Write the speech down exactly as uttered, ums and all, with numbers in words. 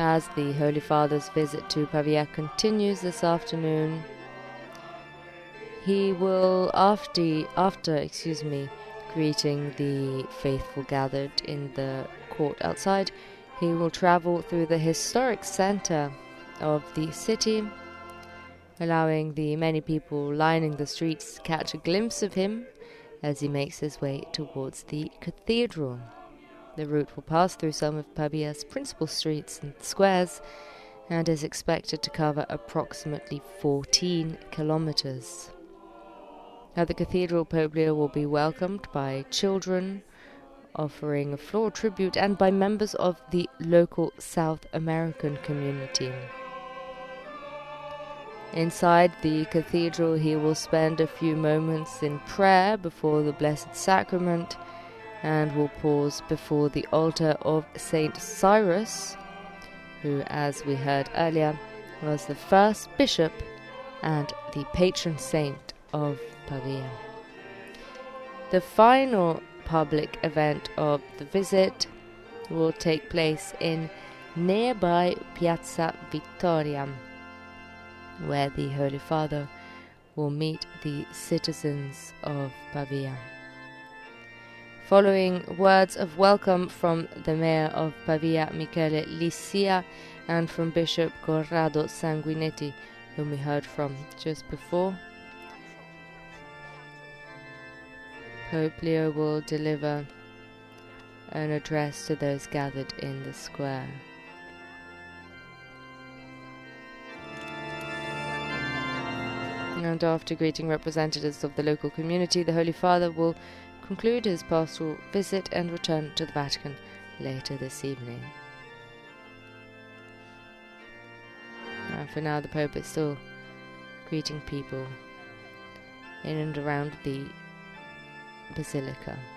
as the Holy Father's visit to Pavia continues this afternoon, he will, after, after, excuse me, greeting the faithful gathered in the court outside, he will travel through the historic center of the city, allowing the many people lining the streets to catch a glimpse of him as he makes his way towards the cathedral. The route will pass through some of Pavia's principal streets and squares and is expected to cover approximately fourteen kilometers. At the cathedral, Pope Leo will be welcomed by children offering a floral tribute and by members of the local South American community. Inside the cathedral, he will spend a few moments in prayer before the Blessed Sacrament and will pause before the altar of Saint Cyrus, who, as we heard earlier, was the first bishop and the patron saint of Pavia. The final public event of the visit will take place in nearby Piazza Vittoria, where the Holy Father will meet the citizens of Pavia. Following words of welcome from the mayor of Pavia, Michele Lissia, and from Bishop Corrado Sanguinetti, whom we heard from just before, Pope Leo will deliver an address to those gathered in the square. And after greeting representatives of the local community, the Holy Father will conclude his pastoral visit and return to the Vatican later this evening. And for now, the Pope is still greeting people in and around the Basilica.